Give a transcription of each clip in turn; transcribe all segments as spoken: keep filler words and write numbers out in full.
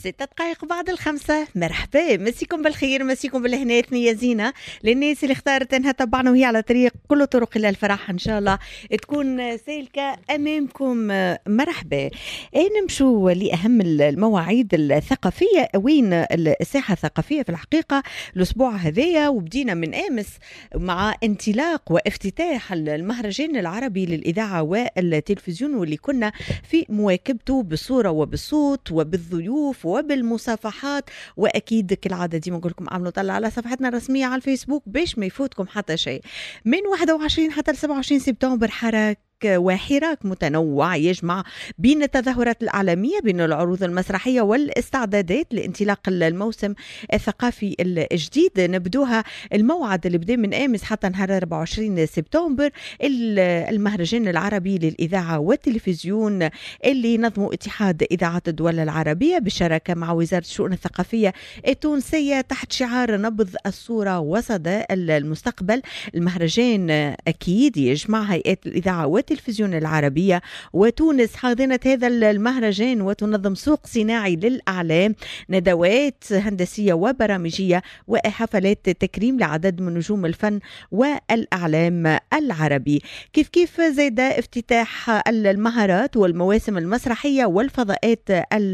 ستة دقائق بعد الخمسة. مرحبا، مسيكم بالخير، مسيكم بالهنا. ثنية زينة للناس اللي اختارت انها تتبعنا وهي على طريق كل طرق الى الفرح، ان شاء الله تكون سالكة امامكم. مرحبا. نمشوا لاهم المواعيد الثقافية. وين الساحة الثقافية في الحقيقة الاسبوع هذايا؟ وبدينا من امس مع انطلاق وافتتاح المهرجان العربي للاذاعة والتلفزيون، واللي كنا في مواكبته بالصورة وبالصوت وبالضيوف وبالمصافحات. واكيد كالعاده ديما نقول لكم اعملوا طلع على صفحتنا الرسميه على الفيسبوك باش ما يفوتكم حتى شيء. من واحد وعشرين حتى سبعة وعشرين سبتمبر حراك وحراك متنوع يجمع بين التظاهرات الإعلامية، بين العروض المسرحية والاستعدادات لانطلاق الموسم الثقافي الجديد. نبدوها الموعد اللي بدأ من أمس حتى نهار أربعة وعشرين سبتمبر، المهرجان العربي للإذاعة والتلفزيون اللي نظمه اتحاد إذاعات الدول العربية بالشراكة مع وزارة الشؤون الثقافية التونسية تحت شعار نبض الصورة وصدى المستقبل. المهرجان أكيد يجمع هيئات الإذاعة والتلفزيون العربية وتونس حاضنة هذا المهرجان، وتنظم سوق صناعي للأعلام، ندوات هندسية وبرامجية وحفلات تكريم لعدد من نجوم الفن والأعلام العربي. كيف كيف زاد افتتاح المهارات والمواسم المسرحية والفضاءات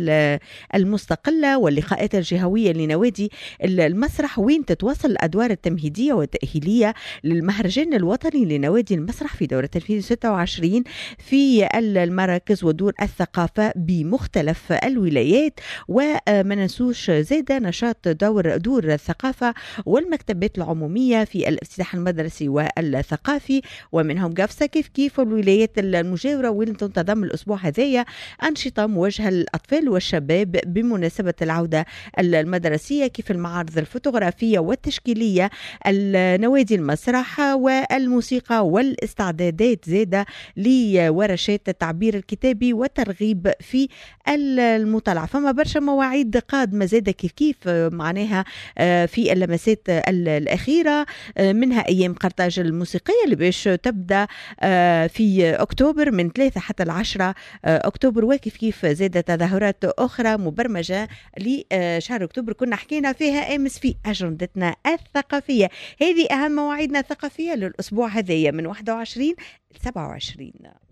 المستقلة واللقاءات الجهوية لنوادي المسرح، وين تتواصل الأدوار التمهيدية والتأهيلية للمهرجان الوطني لنوادي المسرح في دورة ألفين وستة وعشرين في المراكز ودور الثقافة بمختلف الولايات. وما ننسوش زاد نشاط دور دور الثقافة والمكتبات العمومية في الافتتاح المدرسي والثقافي، ومنهم قفصة كيف كيف الولايات المجاورة، واللي تنتظم الأسبوع هذايا أنشطة موجهة للأطفال والشباب بمناسبة العودة المدرسية، كيف المعارض الفوتوغرافية والتشكيلية، النوادي المسرح والموسيقى والاستعدادات زادة لورشات التعبير الكتابي والترغيب في المطالعة. فما برشا مواعيد قادمة زادة كيف كيف معناها في اللمسات الأخيرة، منها أيام قرطاج الموسيقية اللي باش تبدأ في أكتوبر من ثلاثة حتى العشرة أكتوبر، وكيف كيف زادة تظاهرات أخرى مبرمجة لشهر أكتوبر كنا حكينا فيها أمس في أجندتنا الثقافية. هذه أهم مواعيدنا الثقافية للأسبوع هذايا من واحد وعشرين ل سبعة وعشرين.